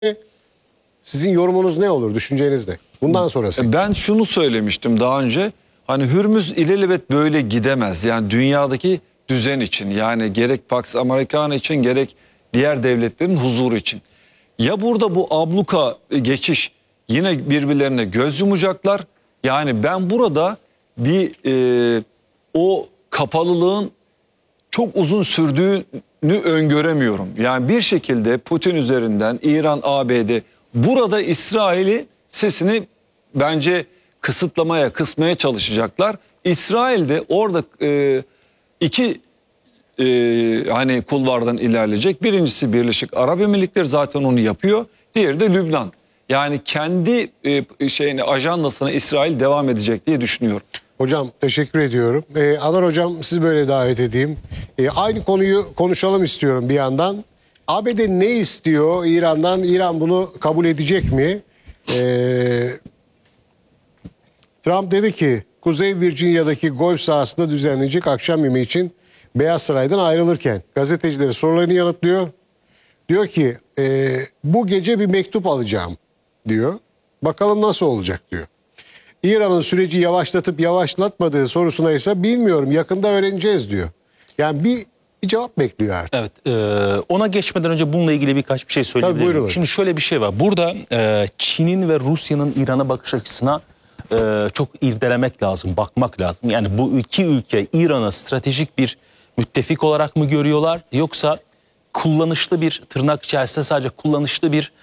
Sizin yorumunuz ne olur, düşünceniz ne? Bundan sonrası. Ben şunu söylemiştim daha önce. Hani Hürmüz ilelebet böyle gidemez. Yani dünyadaki düzen için, yani gerek Pax Americana için gerek diğer devletlerin huzuru için. Ya burada bu abluka geçiş yine birbirlerine göz yumacaklar. Yani ben burada bir o kapalılığın çok uzun sürdüğünü öngöremiyorum. Yani bir şekilde Putin üzerinden İran, ABD burada İsrail'i sesini bence kısmaya çalışacaklar. İsrail de orada iki hani kulvardan ilerleyecek. Birincisi Birleşik Arap Emirlikleri, zaten onu yapıyor. Diğeri de Lübnan. Yani kendi ajandasına İsrail devam edecek diye düşünüyorum. Hocam teşekkür ediyorum. Anar hocam, sizi böyle davet edeyim. Aynı konuyu konuşalım istiyorum bir yandan. ABD ne istiyor İran'dan? İran bunu kabul edecek mi? Trump dedi ki Kuzey Virginia'daki golf sahasında düzenlenecek akşam yemeği için Beyaz Saray'dan ayrılırken gazetecilerin sorularını yanıtlıyor. Diyor ki bu gece bir mektup alacağım diyor. Bakalım nasıl olacak diyor. İran'ın süreci yavaşlatıp yavaşlatmadığı sorusuna ise bilmiyorum, yakında öğreneceğiz diyor. Yani bir cevap bekliyor artık. Evet, ona geçmeden önce bununla ilgili birkaç bir şey söyleyebilirim. Tabii, buyurun. Şimdi şöyle bir şey var. Burada Çin'in ve Rusya'nın İran'a bakış açısına çok irdelemek lazım, bakmak lazım. Yani bu iki ülke İran'ı stratejik bir müttefik olarak mı görüyorlar, yoksa kullanışlı bir, tırnak içerisinde sadece kullanışlı bir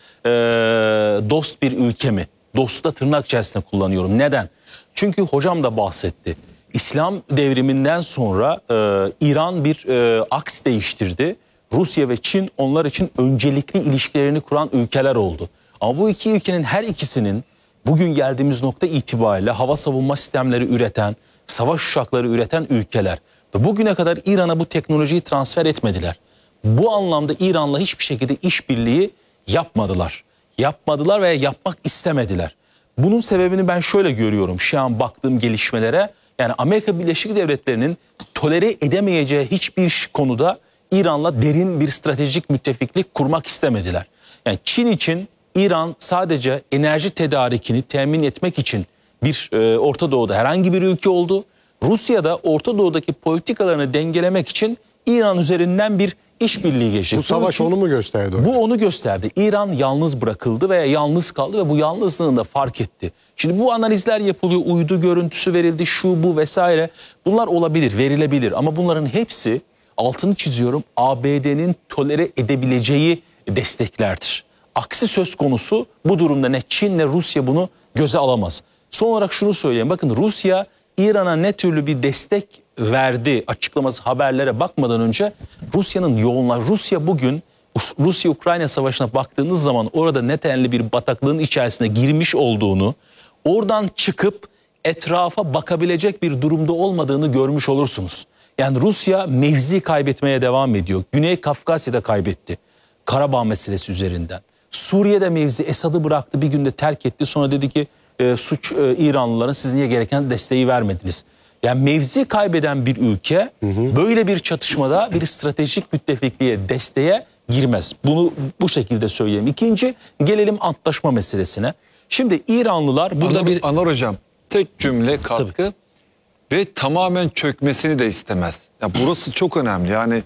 dost bir ülke mi? Dostu da tırnak içerisinde kullanıyorum. Neden? Çünkü hocam da bahsetti. İslam devriminden sonra İran bir aks değiştirdi. Rusya ve Çin onlar için öncelikli ilişkilerini kuran ülkeler oldu. Ama bu iki ülkenin her ikisinin bugün geldiğimiz nokta itibariyle hava savunma sistemleri üreten, savaş uçakları üreten ülkeler. Ve bugüne kadar İran'a bu teknolojiyi transfer etmediler. Bu anlamda İran'la hiçbir şekilde işbirliği yapmadılar. Yapmadılar veya yapmak istemediler. Bunun sebebini ben şöyle görüyorum şu an baktığım gelişmelere. Yani Amerika Birleşik Devletleri'nin tolere edemeyeceği hiçbir konuda İran'la derin bir stratejik müttefiklik kurmak istemediler. Yani Çin için İran sadece enerji tedarikini temin etmek için bir Orta Doğu'da herhangi bir ülke oldu. Rusya da Orta Doğu'daki politikalarını dengelemek için İran üzerinden bir işbirliği geçecek. Bu savaş onu mu gösterdi? Bu onu gösterdi. İran yalnız bırakıldı veya yalnız kaldı ve bu yalnızlığını da fark etti. Şimdi bu analizler yapılıyor. Uydu görüntüsü verildi, şu bu vesaire. Bunlar olabilir, verilebilir ama bunların hepsi, altını çiziyorum, ABD'nin tolere edebileceği desteklerdir. Aksi söz konusu bu durumda ne Çin ne Rusya bunu göze alamaz. Son olarak şunu söyleyeyim. Bakın, Rusya İran'a ne türlü bir destek verdi açıklaması haberlere bakmadan önce Rusya'nın Rusya bugün Rusya-Ukrayna savaşına baktığınız zaman orada nedenli bir bataklığın içerisine girmiş olduğunu, oradan çıkıp etrafa bakabilecek bir durumda olmadığını görmüş olursunuz. Yani Rusya mevzi kaybetmeye devam ediyor. Güney Kafkasya'da kaybetti. Karabağ meselesi üzerinden. Suriye'de mevzi, Esad'ı bıraktı, bir günde terk etti. Sonra dedi ki suç İranlıların, siz niye gereken desteği vermediniz? Yani mevzi kaybeden bir ülke böyle bir çatışmada bir stratejik müttefikliğe, desteğe girmez. Bunu bu şekilde söyleyeyim. İkinci, gelelim antlaşma meselesine. Şimdi İranlılar burada Anar hocam, tek cümle katkı ve tamamen çökmesini de istemez. Ya burası çok önemli. Yani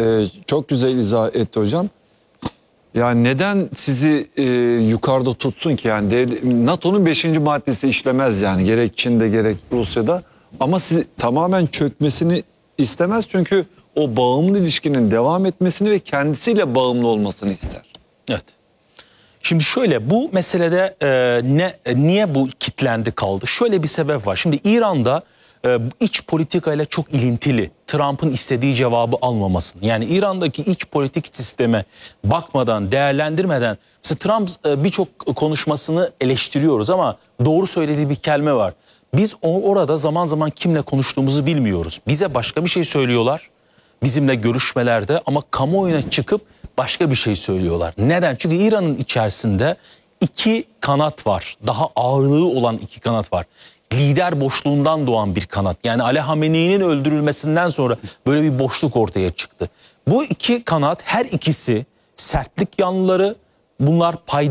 çok güzel izah etti hocam. Yani neden sizi yukarıda tutsun ki? Yani NATO'nun 5. maddesi işlemez yani, gerek Çin'de gerek Rusya'da, ama sizi tamamen çökmesini istemez çünkü o bağımlı ilişkinin devam etmesini ve kendisiyle bağımlı olmasını ister. Evet. Şimdi şöyle, bu meselede niye bu kitlendi kaldı? Şöyle bir sebep var. Şimdi İran'da iç politikayla çok ilintili, Trump'ın istediği cevabı almamasını. Yani İran'daki iç politik sisteme bakmadan, değerlendirmeden, mesela Trump birçok konuşmasını eleştiriyoruz ama doğru söylediği bir kelime var. Biz orada zaman zaman kimle konuştuğumuzu bilmiyoruz. Bize başka bir şey söylüyorlar bizimle görüşmelerde ama kamuoyuna çıkıp başka bir şey söylüyorlar. Neden? Çünkü İran'ın içerisinde iki kanat var. Daha ağırlığı olan iki kanat var. Lider boşluğundan doğan bir kanat. Yani Ali Hamenei'nin öldürülmesinden sonra böyle bir boşluk ortaya çıktı. Bu iki kanat, her ikisi sertlik yanlıları, bunlar payda